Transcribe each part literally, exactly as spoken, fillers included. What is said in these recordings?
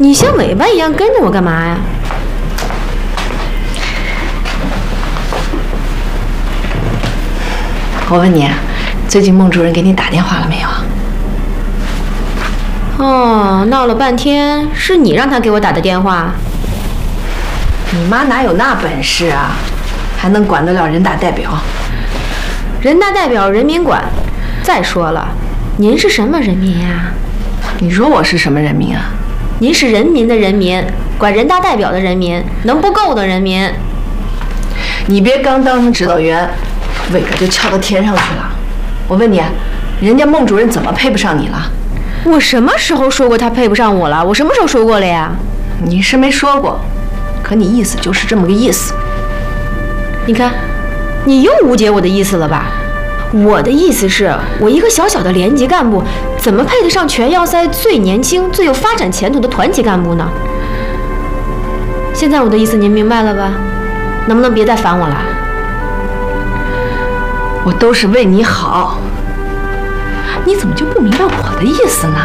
你像尾巴一样跟着我干嘛呀？ 我问你，最近孟主任给你打电话了没有？ 哦，闹了半天是你让他给我打的电话。 你妈哪有那本事啊？还能管得了人大代表？ 人大代表人民管。再说了，您是什么人民呀？ 你说我是什么人民啊？ 您是人民的人民，管人大代表的人民，能不够的人民。 你别刚当上指导员，尾巴就翘到天上去了。我问你，人家孟主任怎么配不上你了？ 我什么时候说过他配不上我了？我什么时候说过了呀？ 你是没说过，可你意思就是这么个意思。 你看，你又误解我的意思了吧？我的意思是，我一个小小的连级干部，怎么配得上全要塞最年轻、最有发展前途的团级干部呢？现在我的意思您明白了吧？能不能别再烦我了？ 我都是为你好，你怎么就不明白我的意思呢？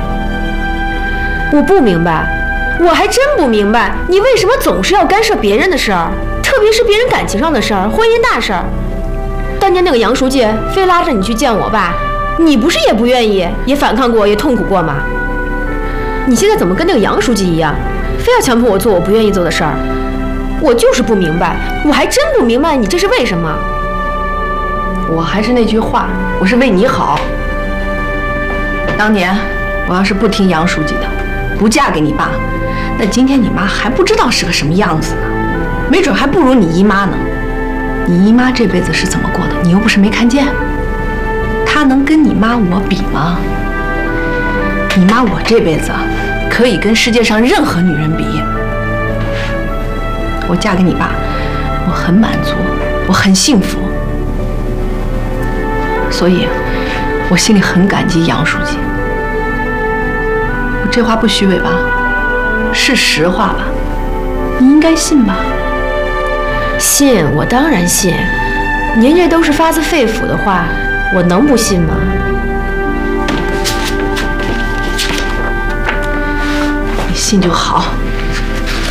我不明白，我还真不明白，你为什么总是要干涉别人的事儿，特别是别人感情上的事儿、婚姻大事儿。当年那个杨书记非拉着你去见我爸，你不是也不愿意，也反抗过，也痛苦过吗？你现在怎么跟那个杨书记一样，非要强迫我做我不愿意做的事儿？我就是不明白，我还真不明白你这是为什么。 我还是那句话，我是为你好。当年我要是不听杨书记的，不嫁给你爸，那今天你妈还不知道是个什么样子呢，没准还不如你姨妈呢。你姨妈这辈子是怎么过的，你又不是没看见。她能跟你妈我比吗？你妈我这辈子可以跟世界上任何女人比。我嫁给你爸，我很满足，我很幸福。所以，我心里很感激杨书记。我这话不虚伪吧？是实话吧？你应该信吧？ 信，我当然信。您这都是发自肺腑的话，我能不信吗？ 你信就好。